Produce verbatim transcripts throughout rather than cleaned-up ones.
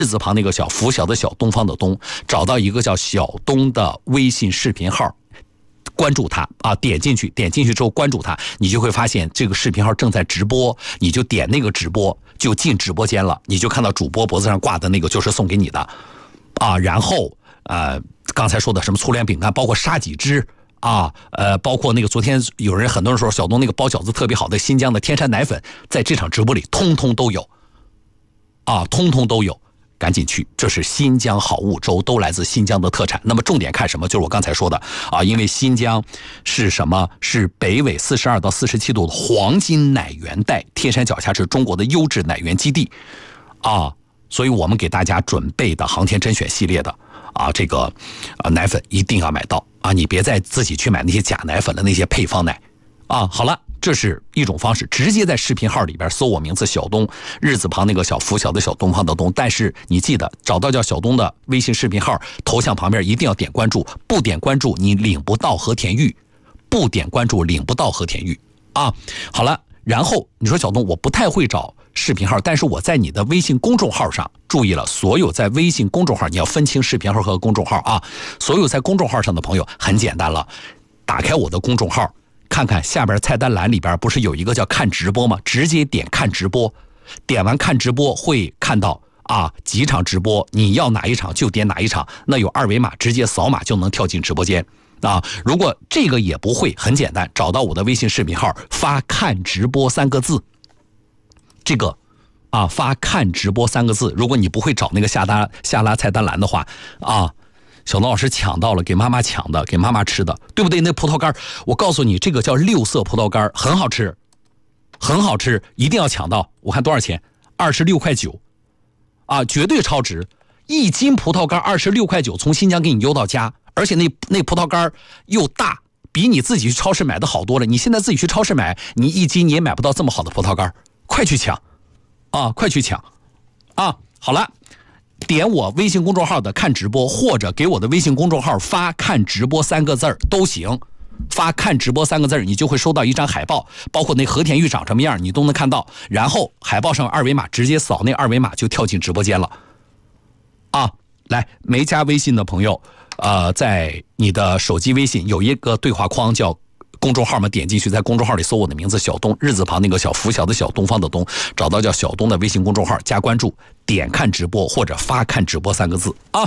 日字旁那个小，拂晓的小，东方的东，找到一个叫小东的微信视频号，关注他啊，点进去，点进去之后关注他，你就会发现这个视频号正在直播，你就点那个直播，就进直播间了，你就看到主播脖子上挂的那个就是送给你的啊，然后呃，刚才说的什么粗粮饼干，包括杀几只啊，呃，包括那个昨天有人很多人说小东那个包饺子特别好的新疆的天山奶粉，在这场直播里通通都有啊，通通都有。赶紧去，这是新疆好物粥，都来自新疆的特产。那么重点看什么？就是我刚才说的啊，因为新疆是什么？是北纬四十二到四十七度的黄金奶源带，天山脚下是中国的优质奶源基地啊，所以我们给大家准备的航天甄选系列的啊，这个啊奶粉一定要买到啊，你别再自己去买那些假奶粉了，那些配方奶啊。好了。这是一种方式，直接在视频号里边搜我名字小东，日字旁那个小，拂晓的小，东方的东。但是你记得找到叫小东的微信视频号，头像旁边一定要点关注，不点关注你领不到和田玉，不点关注领不到和田玉啊。好了，然后你说小东，我不太会找视频号，但是我在你的微信公众号上注意了，所有在微信公众号你要分清视频号和公众号啊。所有在公众号上的朋友很简单了，打开我的公众号。看看下边菜单栏里边不是有一个叫看直播吗？直接点看直播，点完看直播会看到啊几场直播，你要哪一场就点哪一场，那有二维码，直接扫码就能跳进直播间啊。如果这个也不会，很简单，找到我的微信视频号，发看直播三个字，这个啊发看直播三个字。如果你不会找那个下单下拉菜单栏的话啊。小东老师抢到了，给妈妈抢的，给妈妈吃的，对不对？那葡萄干，我告诉你，这个叫六色葡萄干，很好吃，很好吃，一定要抢到。我看多少钱？二十六块九，啊，绝对超值！一斤葡萄干二十六块九，从新疆给你邮到家，而且那那葡萄干又大，比你自己去超市买的好多了。你现在自己去超市买，你一斤你也买不到这么好的葡萄干，快去抢，啊，快去抢，啊，好了。点我微信公众号的看直播，或者给我的微信公众号发看直播三个字都行，发看直播三个字你就会收到一张海报，包括那和田玉长什么样你都能看到，然后海报上有二维码，直接扫那二维码就跳进直播间了啊。来，没加微信的朋友呃，在你的手机微信有一个对话框叫公众号嘛，点进去，在公众号里搜我的名字小东，日字旁那个小，拂晓的小，东方的东，找到叫小东的微信公众号，加关注，点看直播或者发看直播三个字啊。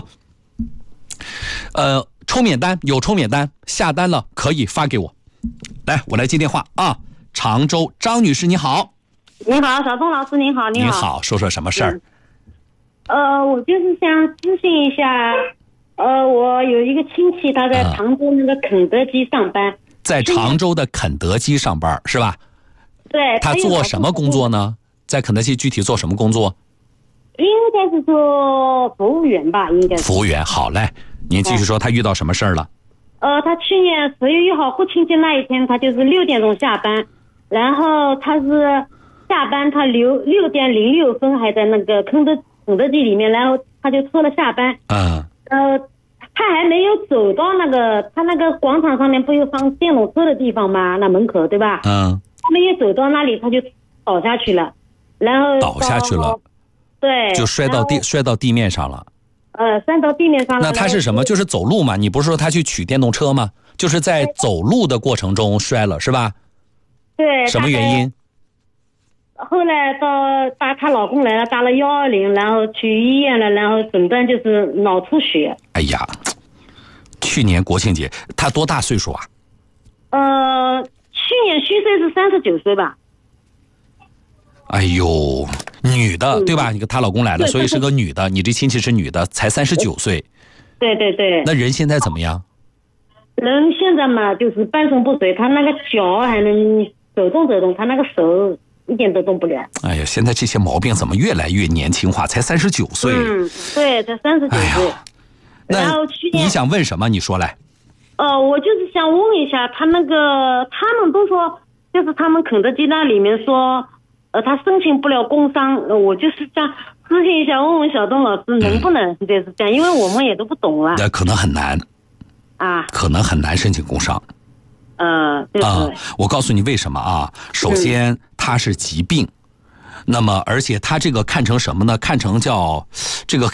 呃，抽免单有抽免单，下单了可以发给我。来，我来接电话啊。常州张女士你好。 你好，小东老师您好，你好。 你好，说说什么事儿？ 嗯、呃，我就是想咨询一下，呃，我有一个亲戚他在常州那个肯德基上班。嗯在常州的肯德基上班是吧？ 对。 他做什么工作呢？在肯德基具体做什么工作？ 应该是做服务员吧，应该是。 服务员，好嘞，您继续说，他遇到什么事儿了？ 呃，他去年十月一号父亲节那一天，他就是六点钟下班，然后他是下班他六六点零六分还在那个肯德肯德基里面，然后他就撤了下班。 嗯。 呃。他还没有走到那个他那个广场上面不有放电动车的地方吗？那门口对吧？ 嗯。 他没有走到那里，他就倒下去了，然后倒下去了。对。就摔到地摔到地面上了。 呃，摔到地面上了。 那他是什么？就是走路嘛？你不是说他去取电动车吗？就是在走路的过程中摔了，是吧？ 对。 什么原因？ 后来到打她老公来了，打了幺二零，然后去医院了，然后诊断就是脑出血。 哎呀，去年国庆节，她多大岁数啊？ 呃，去年虚岁是三十九岁吧。 哎呦，女的、嗯、对吧？你看她老公来了，所以是个女的。你这亲戚是女的，才三十九岁。 对对对。 那人现在怎么样？ 人现在嘛，就是半身不遂，他那个脚还能走动走动，他那个手。一点都动不了。哎呀，现在这些毛病怎么越来越年轻化？才三十九岁。 嗯，对，才三十九岁。然后去年你想问什么？你说来。 呃，我就是想问一下，他那个他们都说，就是他们肯德基那里面说，呃，他申请不了工伤，呃、我就是想咨询一下，问问小东老师能不能就是这样，因为我们也都不懂啊。 那可能很难。 啊。 可能很难申请工伤。 呃，对对、 啊，我告诉你为什么啊？首先，它是疾病， 那么而且他这个看成什么呢？看成叫这个